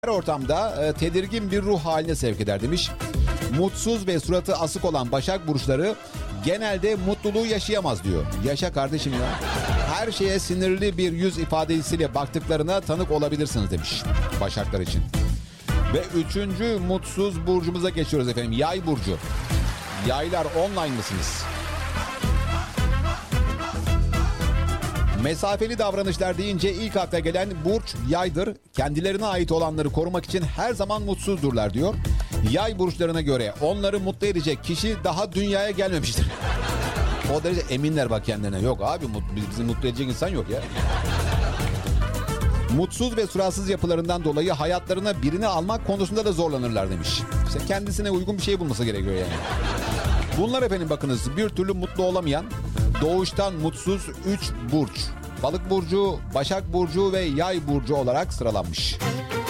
Her ortamda tedirgin bir ruh haline sevk eder demiş. Mutsuz ve suratı asık olan Başak burçları genelde mutluluğu yaşayamaz diyor. Yaşa kardeşim ya. Her şeye sinirli bir yüz ifadesiyle baktıklarına tanık olabilirsiniz demiş Başaklar için. Ve 3. mutsuz burcumuza geçiyoruz efendim. Yay burcu. Yaylar online mısınız? Mesafeli davranışlar deyince ilk akla gelen burç yaydır. Kendilerine ait olanları korumak için her zaman mutsuzdurlar diyor. Yay burçlarına göre onları mutlu edecek kişi daha dünyaya gelmemiştir. O derece eminler bak kendilerine. Yok abi bizi mutlu edecek insan yok ya. Mutsuz ve suratsız yapılarından dolayı hayatlarına birini almak konusunda da zorlanırlar demiş. İşte kendisine uygun bir şey bulması gerekiyor yani. Bunlar efendim bakınız bir türlü mutlu olamayan doğuştan mutsuz 3 burç. Balık burcu, Başak burcu ve Yay burcu olarak sıralanmış.